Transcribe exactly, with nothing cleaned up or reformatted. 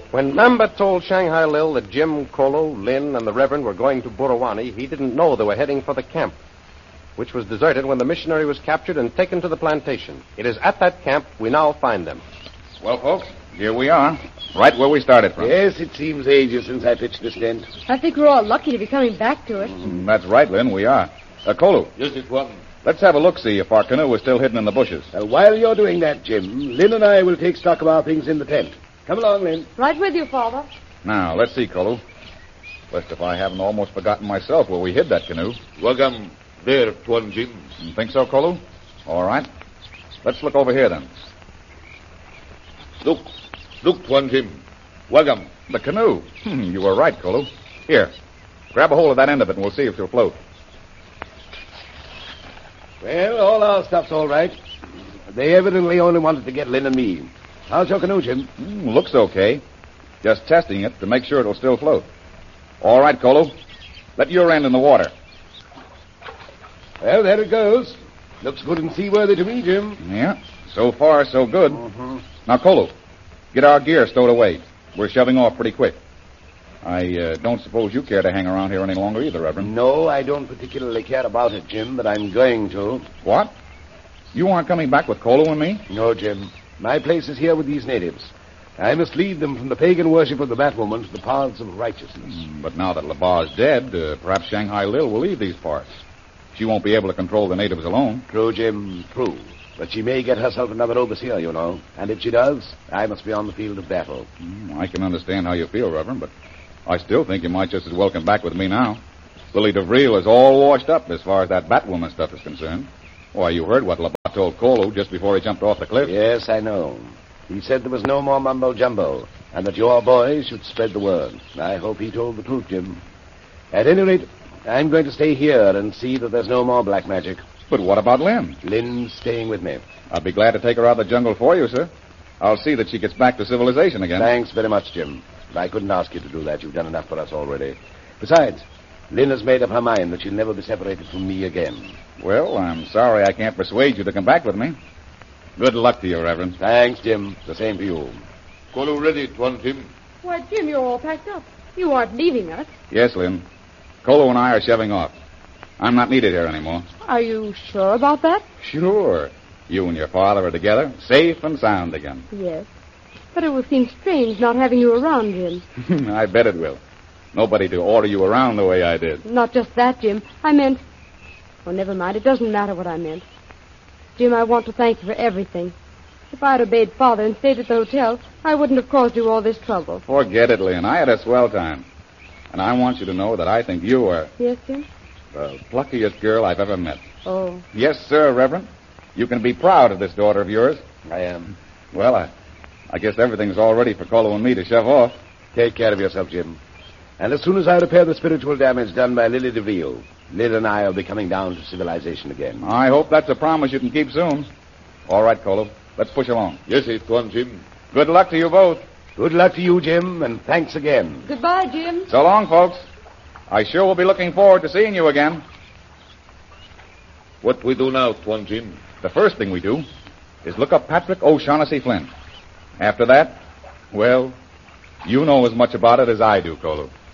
When Lambert told Shanghai Lil that Jim, Kolo, Lynn, and the Reverend were going to Burawani, he didn't know they were heading for the camp, which was deserted when the missionary was captured and taken to the plantation. It is at that camp we now find them. Well, folks, here we are, right where we started from. Yes, it seems ages since I pitched this tent. I think we're all lucky to be coming back to it. Mm, that's right, Lynn, we are. Uh, Kolo. Yes, it was. Let's have a look-see if our canoe is still hidden in the bushes. Uh, while you're doing that, Jim, Lynn and I will take stock of our things in the tent. Come along, Lynn. Right with you, Father. Now, let's see, Kolo. Lest if I haven't almost forgotten myself where we hid that canoe. Wagam, there, Tuan Jim. You think so, Kolo? All right. Let's look over here, then. Look. Look, Tuan Jim. Wagam. The canoe. Hmm, you were right, Kolo. Here. Grab a hold of that end of it, and we'll see if she'll float. Well, all our stuff's all right. They evidently only wanted to get Lynn and me. How's your canoe, Jim? Mm, looks okay. Just testing it to make sure it'll still float. All right, Kolo. Let your end in the water. Well, there it goes. Looks good and seaworthy to me, Jim. Yeah. So far, so good. Mm-hmm. Now, Kolo, get our gear stowed away. We're shoving off pretty quick. I uh, don't suppose you care to hang around here any longer either, Reverend. No, I don't particularly care about it, Jim, but I'm going to. What? You aren't coming back with Kolo and me? No, Jim. My place is here with these natives. I must lead them from the pagan worship of the Batwoman to the paths of righteousness. Mm, but now that Labar's dead, uh, perhaps Shanghai Lil will leave these parts. She won't be able to control the natives alone. True, Jim, true. But she may get herself another overseer, you know. And if she does, I must be on the field of battle. Mm, I can understand how you feel, Reverend, but I still think you might just as well come back with me now. Lily DeVril is all washed up as far as that Batwoman stuff is concerned. Why, you heard what Labar told Kolo just before he jumped off the cliff. Yes, I know. He said there was no more mumbo-jumbo, and that your boys should spread the word. I hope he told the truth, Jim. At any rate, I'm going to stay here and see that there's no more black magic. But what about Lynn? Lynn's staying with me. I'll be glad to take her out of the jungle for you, sir. I'll see that she gets back to civilization again. Thanks very much, Jim. I couldn't ask you to do that. You've done enough for us already. Besides, Lynn has made up her mind that she'll never be separated from me again. Well, I'm sorry I can't persuade you to come back with me. Good luck to you, Reverend. Thanks, Jim. The same to you. Kolo ready, Tuan Jim. Why, Jim, you're all packed up. You aren't leaving us. Yes, Lynn. Kolo and I are shoving off. I'm not needed here anymore. Are you sure about that? Sure. You and your father are together, safe and sound again. Yes. But it will seem strange not having you around, Jim. I bet it will. Nobody to order you around the way I did. Not just that, Jim. I meant... Oh, never mind. It doesn't matter what I meant. Jim, I want to thank you for everything. If I had obeyed Father and stayed at the hotel, I wouldn't have caused you all this trouble. Forget it, Lynn. I had a swell time. And I want you to know that I think you are Yes, Jim? the pluckiest girl I've ever met. Oh. Yes, sir, Reverend. You can be proud of this daughter of yours. I am. Well, I, I guess everything's all ready for Kolo and me to shove off. Take care of yourself, Jim. And as soon as I repair the spiritual damage done by Lily DeVille, Lynn and I will be coming down to civilization again. I hope that's a promise you can keep soon. All right, Kolo. Let's push along. Yes, it's Tuan Jim. Good luck to you both. Good luck to you, Jim, and thanks again. Goodbye, Jim. So long, folks. I sure will be looking forward to seeing you again. What we do now, Tuan Jim? The first thing we do is look up Patrick O'Shaughnessy Flint. After that, well, you know as much about it as I do, Kolo.